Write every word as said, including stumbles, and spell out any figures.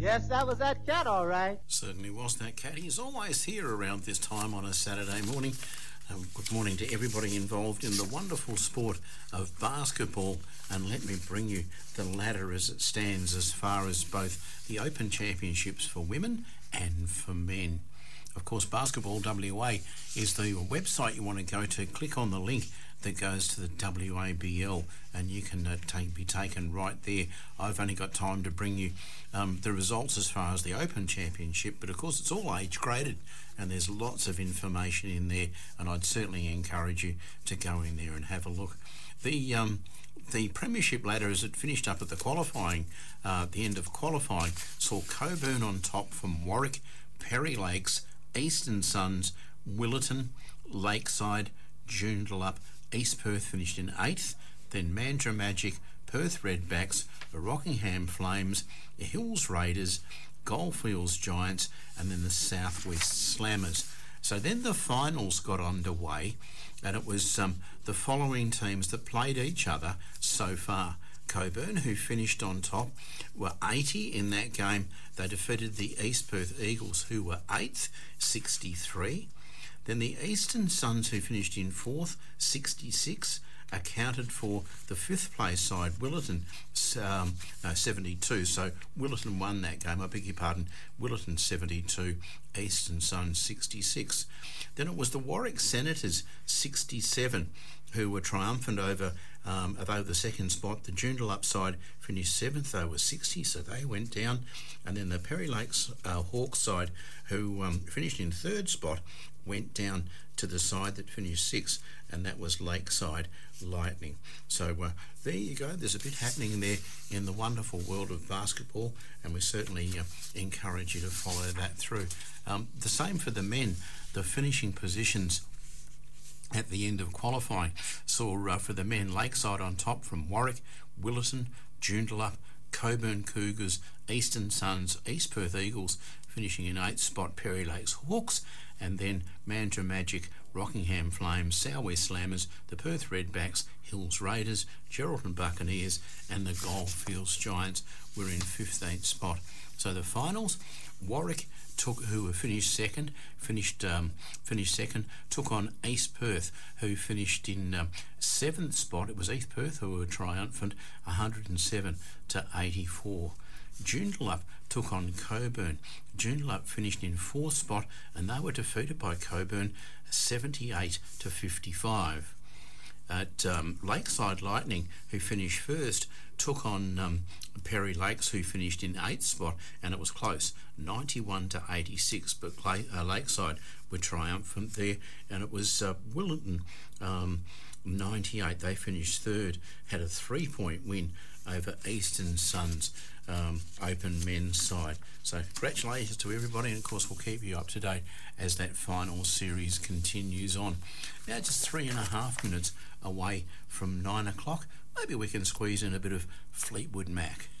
Yes, that was that cat, all right. Certainly was that cat. He's always here around this time on a Saturday morning. Um, good morning to everybody involved in the wonderful sport of basketball, and let me bring you the ladder as it stands as far as both the Open Championships for women and for men. Of course, Basketball W A is the website you want to go to. Click on the link that goes to the W A B L and you can uh, take, be taken right there. I've only got time to bring you um, the results as far as the Open Championship, but of course it's all age graded and there's lots of information in there, and I'd certainly encourage you to go in there and have a look. The um, the Premiership ladder, as it finished up at the qualifying, uh, the end of qualifying, saw Coburn on top from Warwick, Perry Lakes, Eastern Suns, Willetton, Lakeside, Joondalup, East Perth finished in eighth, then Mandurah Magic, Perth Redbacks, the Rockingham Flames, the Hills Raiders, Goldfields Giants, and then the Southwest Slammers. So then the finals got underway, and it was um, the following teams that played each other so far. Coburn, who finished on top, were eighty in that game. They defeated the East Perth Eagles, who were eighth, sixty-three. Then the Eastern Suns, who finished in fourth, sixty-six, accounted for the fifth place side, Willetton, um, no, seventy-two. So Willetton won that game, I beg your pardon. Willetton seventy-two, Eastern Suns sixty-six. Then it was the Warwick Senators, sixty-seven, who were triumphant over um, over the second spot. The Joondalup side finished seventh, they were sixty, so they went down. And then the Perry Lakes uh, Hawks side, who um, finished in third spot, went down to the side that finished sixth, and that was Lakeside Lightning. So uh, there you go, there's a bit happening there in the wonderful world of basketball, and we certainly uh, encourage you to follow that through. Um, the same for the men. The finishing positions at the end of qualifying saw uh, for the men Lakeside on top from Warwick, Willetton, Joondalup, Coburn Cougars, Eastern Suns, East Perth Eagles finishing in eighth spot, Perry Lakes Hawks, and then Mandurah Magic, Rockingham Flames, Southwest Slammers, the Perth Redbacks, Hills Raiders, Geraldton Buccaneers, and the Goldfields Giants were in fifteenth spot. So the finals, Warwick took, who were finished second, finished um, finished second, took on East Perth, who finished in um, seventh spot. It was East Perth who were triumphant, one hundred seven to eighty-four. Joondalup took on Coburn. Joondalup finished in fourth spot, and they were defeated by Coburn, seventy-eight to fifty-five. At um, Lakeside Lightning, who finished first, took on um, Perry Lakes, who finished in eighth spot, and it was close, ninety-one to eighty-six, but Clay, uh, Lakeside were triumphant there, and it was uh, Willetton, um, ninety-eight, they finished third, had a three-point win over Eastern Suns um, Open men's side. So congratulations to everybody, and of course we'll keep you up to date as that final series continues on. Now just three and a half minutes away from nine o'clock. Maybe we can squeeze in a bit of Fleetwood Mac.